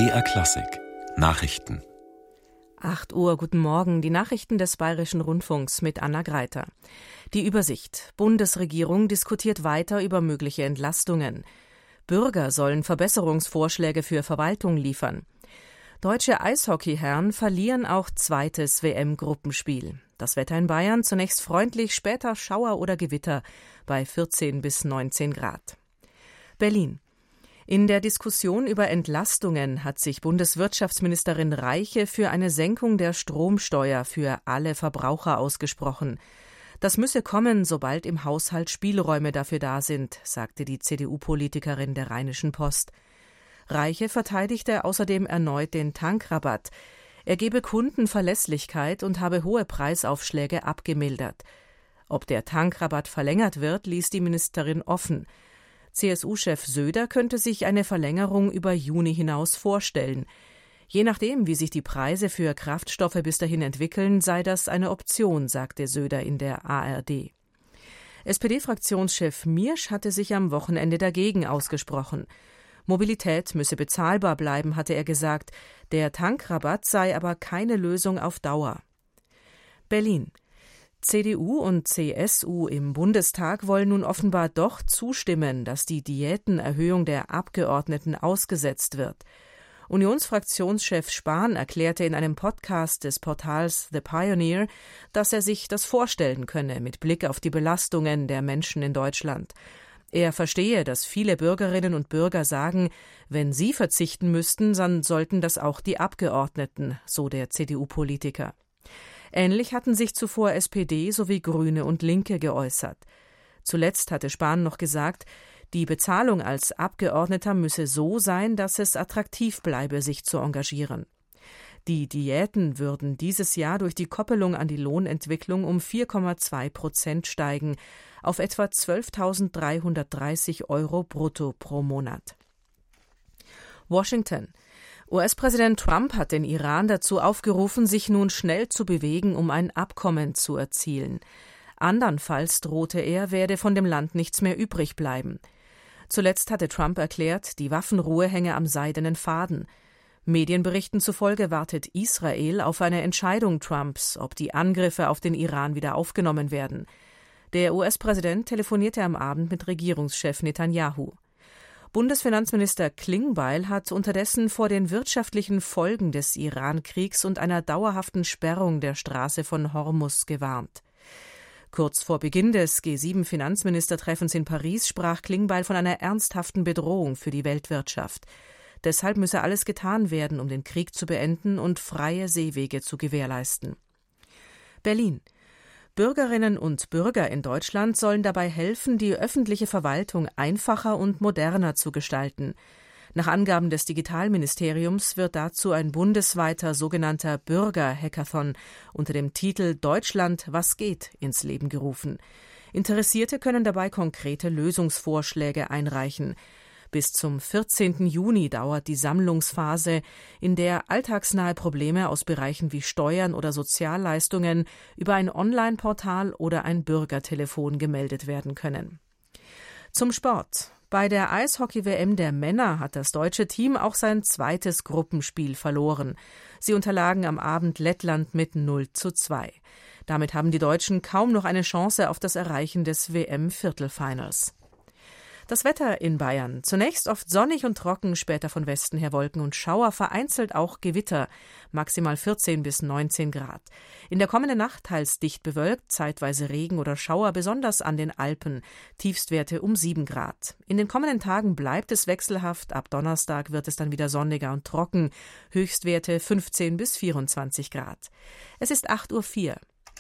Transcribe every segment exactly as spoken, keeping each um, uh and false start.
B R Klassik Nachrichten. acht Uhr, guten Morgen, die Nachrichten des Bayerischen Rundfunks mit Anna Greiter. Die Übersicht. Bundesregierung diskutiert weiter über mögliche Entlastungen. Bürger sollen Verbesserungsvorschläge für Verwaltung liefern. Deutsche Eishockeyherren verlieren auch zweites W M-Gruppenspiel. Das Wetter in Bayern zunächst freundlich, später Schauer oder Gewitter bei vierzehn bis neunzehn Grad. Berlin. In der Diskussion über Entlastungen hat sich Bundeswirtschaftsministerin Reiche für eine Senkung der Stromsteuer für alle Verbraucher ausgesprochen. Das müsse kommen, sobald im Haushalt Spielräume dafür da sind, sagte die C D U-Politikerin der Rheinischen Post. Reiche verteidigte außerdem erneut den Tankrabatt. Er gebe Kunden Verlässlichkeit und habe hohe Preisaufschläge abgemildert. Ob der Tankrabatt verlängert wird, ließ die Ministerin offen. C S U-Chef Söder könnte sich eine Verlängerung über Juni hinaus vorstellen. Je nachdem, wie sich die Preise für Kraftstoffe bis dahin entwickeln, sei das eine Option, sagte Söder in der A R D. S P D-Fraktionschef Miersch hatte sich am Wochenende dagegen ausgesprochen. Mobilität müsse bezahlbar bleiben, hatte er gesagt. Der Tankrabatt sei aber keine Lösung auf Dauer. Berlin. C D U und C S U im Bundestag wollen nun offenbar doch zustimmen, dass die Diätenerhöhung der Abgeordneten ausgesetzt wird. Unionsfraktionschef Spahn erklärte in einem Podcast des Portals The Pioneer, dass er sich das vorstellen könne mit Blick auf die Belastungen der Menschen in Deutschland. Er verstehe, dass viele Bürgerinnen und Bürger sagen, wenn sie verzichten müssten, dann sollten das auch die Abgeordneten, so der C D U-Politiker. Ähnlich hatten sich zuvor S P D sowie Grüne und Linke geäußert. Zuletzt hatte Spahn noch gesagt, die Bezahlung als Abgeordneter müsse so sein, dass es attraktiv bleibe, sich zu engagieren. Die Diäten würden dieses Jahr durch die Koppelung an die Lohnentwicklung um vier Komma zwei Prozent steigen, auf etwa zwölftausenddreihundertdreißig Euro brutto pro Monat. Washington. U S-Präsident Trump hat den Iran dazu aufgerufen, sich nun schnell zu bewegen, um ein Abkommen zu erzielen. Andernfalls drohte er, werde von dem Land nichts mehr übrig bleiben. Zuletzt hatte Trump erklärt, die Waffenruhe hänge am seidenen Faden. Medienberichten zufolge wartet Israel auf eine Entscheidung Trumps, ob die Angriffe auf den Iran wieder aufgenommen werden. Der U S-Präsident telefonierte am Abend mit Regierungschef Netanyahu. Bundesfinanzminister Klingbeil hat unterdessen vor den wirtschaftlichen Folgen des Iran-Kriegs und einer dauerhaften Sperrung der Straße von Hormuz gewarnt. Kurz vor Beginn des G sieben Finanzministertreffens in Paris sprach Klingbeil von einer ernsthaften Bedrohung für die Weltwirtschaft. Deshalb müsse alles getan werden, um den Krieg zu beenden und freie Seewege zu gewährleisten. Berlin. Bürgerinnen und Bürger in Deutschland sollen dabei helfen, die öffentliche Verwaltung einfacher und moderner zu gestalten. Nach Angaben des Digitalministeriums wird dazu ein bundesweiter sogenannter Bürger-Hackathon unter dem Titel »Deutschland, was geht?« ins Leben gerufen. Interessierte können dabei konkrete Lösungsvorschläge einreichen. Bis zum vierzehnten Juni dauert die Sammlungsphase, in der alltagsnahe Probleme aus Bereichen wie Steuern oder Sozialleistungen über ein Online-Portal oder ein Bürgertelefon gemeldet werden können. Zum Sport. Bei der Eishockey-W M der Männer hat das deutsche Team auch sein zweites Gruppenspiel verloren. Sie unterlagen am Abend Lettland mit null zu zwei. Damit haben die Deutschen kaum noch eine Chance auf das Erreichen des W M-Viertelfinals. Das Wetter in Bayern. Zunächst oft sonnig und trocken, später von Westen her Wolken und Schauer, vereinzelt auch Gewitter, maximal vierzehn bis neunzehn Grad. In der kommenden Nacht teils dicht bewölkt, zeitweise Regen oder Schauer, besonders an den Alpen, Tiefstwerte um sieben Grad. In den kommenden Tagen bleibt es wechselhaft, ab Donnerstag wird es dann wieder sonniger und trocken, Höchstwerte fünfzehn bis vierundzwanzig Grad. Es ist acht Uhr vier.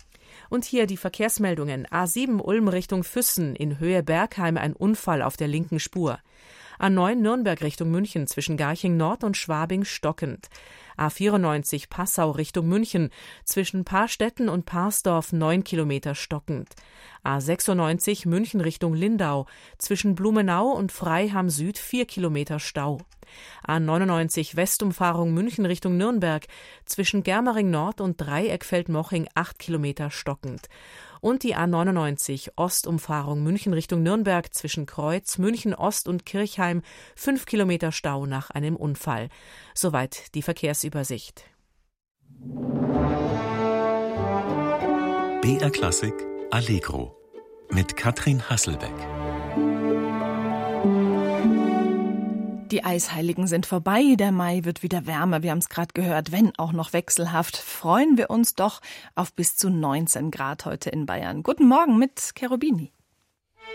Und hier die Verkehrsmeldungen. A sieben Ulm Richtung Füssen, in Höhe Bergheim ein Unfall auf der linken Spur. A neun Nürnberg Richtung München zwischen Garching Nord und Schwabing stockend. A vierundneunzig Passau Richtung München, zwischen Paarstetten und Parsdorf neun Kilometer stockend. A sechsundneunzig München Richtung Lindau, zwischen Blumenau und Freiham Süd vier Kilometer Stau. A neunundneunzig Westumfahrung München Richtung Nürnberg, zwischen Germering Nord und Dreieckfeld-Moching acht Kilometer stockend. Und die A neunundneunzig Ostumfahrung München Richtung Nürnberg, zwischen Kreuz, München Ost und Kirchheim fünf Kilometer Stau nach einem Unfall. Soweit die Verkehrsübersicht. B R Klassik Allegro mit Katrin Hasselbeck. Die Eisheiligen sind vorbei, der Mai wird wieder wärmer, wir haben es gerade gehört, wenn auch noch wechselhaft. Freuen wir uns doch auf bis zu neunzehn Grad heute in Bayern. Guten Morgen mit Cherubini.